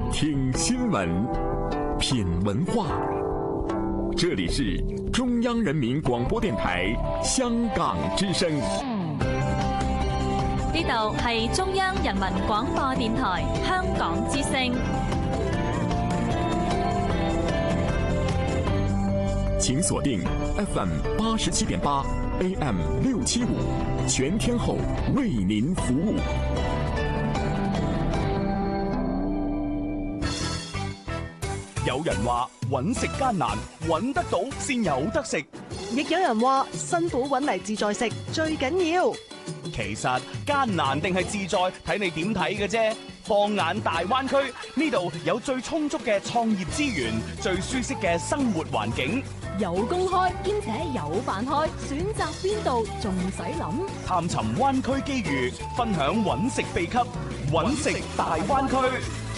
听新闻，品文化。这里是中央人民广播電台香港之聲。 呢度係中央人民廣播電台香港之聲。 請鎖定 FM 87.8 AM 675，全天候為您服務。 有人話揾食艱難，揾得到先有得食； 亦有人話辛苦揾嚟自在食最緊要。 其實艱難定係自在，睇你點睇嘅啫。放眼大灣區，呢度有最充足嘅創業資源，最舒適嘅生活環境， 有工開兼且有飯開，選擇邊度仲使諗？ 探尋灣區機遇，分享揾食秘笈，揾食大灣區。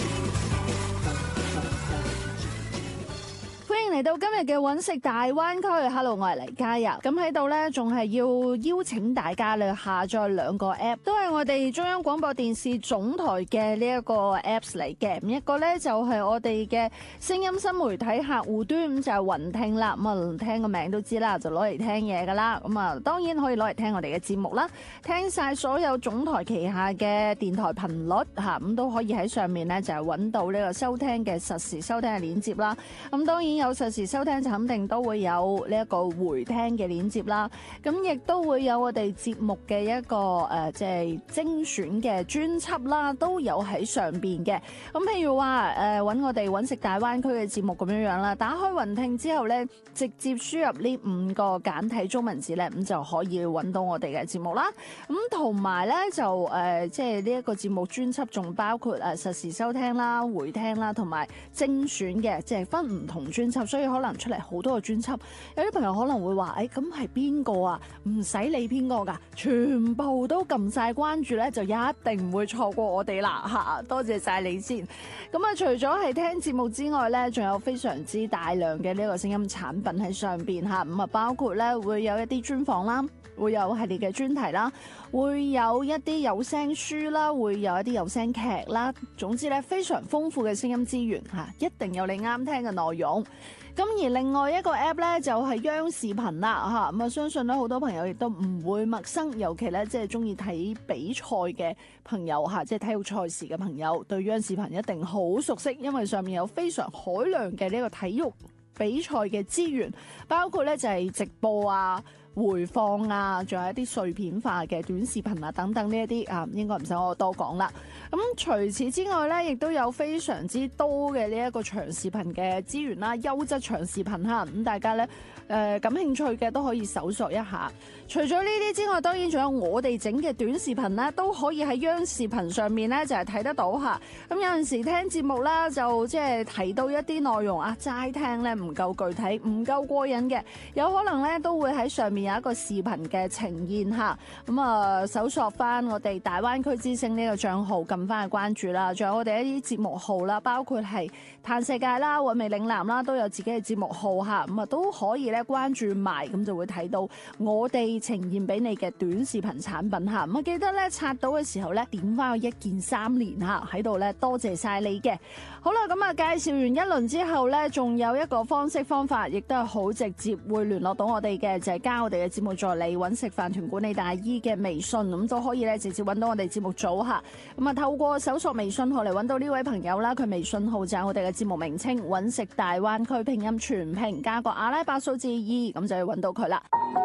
嚟到今日嘅揾食大灣區 ，Hello， 我係黎嘉柔。咁喺度呢，仲係要邀請大家嚟下載兩個 app， 都係我哋中央廣播電視總台嘅呢一個 apps 嚟嘅。一個呢，就係我哋嘅聲音新媒體客戶端，咁就係雲聽啦。咁啊，聽個名都知啦，就攞嚟聽嘢噶啦。咁啊，當然可以攞嚟聽我哋嘅節目啦，聽晒所有總台旗下嘅電台頻率吓，咁都可以喺上面呢，就係揾到呢個收聽嘅實時收聽嘅鏈接啦。咁當然有實時收聽就肯定都會有呢一個回聽嘅鏈接啦，咁亦都會有我哋節目嘅一個即係精選嘅專輯啦，都有喺上邊嘅。咁譬如話揾我哋揾食大灣區嘅節目咁樣樣啦，打開雲聽之後咧，直接輸入呢5個簡體中文字咧，咁就可以揾到我哋嘅節目啦。咁同埋咧就即係呢一個節目專輯仲包括實時收聽啦、回聽啦，同埋精選嘅，即係分唔同專輯，所以可能出嚟好多個專輯，有啲朋友可能會話，咁係邊個啊？唔使理邊個噶，全部都撳晒關注咧，就一定唔會錯過我哋啦吓！多謝晒你先。咁啊，除咗係聽節目之外咧，仲有非常之大量嘅呢個聲音產品喺上邊吓，咁啊包括咧會有一啲專訪啦，會有系列嘅專題啦，會有一啲有聲書啦，會有一啲有聲劇啦，總之咧非常豐富嘅聲音資源吓，一定有你啱聽嘅內容。咁而另外一個 app 咧就係央視頻啦嚇，咁啊相信咧好多朋友亦都唔會陌生，尤其咧即係中意睇比賽嘅朋友嚇，即係體育賽事嘅朋友，對央視頻一定好熟悉，因為上面有非常海量嘅呢個體育比賽嘅資源，包括咧就係直播啊、回放啊，仲有一啲碎片化嘅短視頻啊等等呢一啲啊，應該唔使我多講啦。咁除此之外咧，亦都有非常之多嘅呢一個長視頻嘅資源啦，優質長視頻哈，咁大家咧感興趣嘅都可以搜索一下。除咗呢啲之外，當然仲有我哋整嘅短視頻咧，都可以喺央視頻上面咧就係睇得到嚇。咁有陣時聽節目啦，就即係提到一啲內容啊，齋聽咧唔夠具體，唔夠過癮嘅，有可能咧都會喺上面有一個視頻嘅呈現嚇。咁啊，搜索翻我哋大灣區之聲呢個帳號，撳翻去關注啦。仲有我哋一啲節目號啦，包括係嘆世界啦、韻味嶺南啦，都有自己嘅節目號嚇。咁啊都可以咧關注埋，咁就會睇到我哋呈現俾你嘅短視頻產品嚇。咁啊記得咧刷到嘅時候咧，點翻個1鍵3連嚇喺度咧，多謝晒你嘅。好啦，咁啊介紹完一輪之後咧，仲有一個方法，亦都係好直接會聯絡到我哋嘅，就係加我哋嘅節目助理揾食飯團管理大姨嘅微信，咁都可以咧直接揾到我哋節目組嚇。咁啊透過搜索微信號嚟揾到呢位朋友啦，佢微信號就係我哋嘅節目名稱揾食大灣區拼音全拼加個阿拉伯數字2，咁就要揾到佢啦。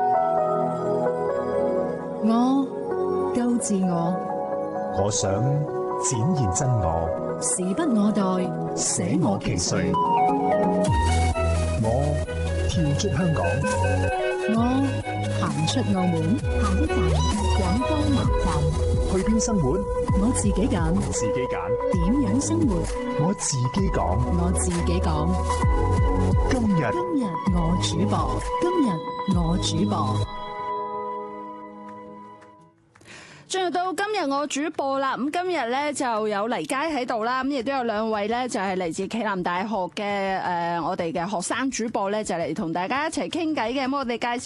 我夠自我， 我想展現真我， 時不我待，捨我其誰。 我跳出香港， 我行出澳門，下一站廣東南站。 去邊生活？ 我自己揀， 自己揀。 點樣生活？ 我自己講， 我自己講。 今日我主播，今日我主播。 進入到今日我主播啦，咁今日咧就有黎佳喺度啦，咁亦都有2位咧就係嚟自暨南大學嘅我哋嘅學生主播咧，就嚟同大家一齊傾偈嘅。咁我哋介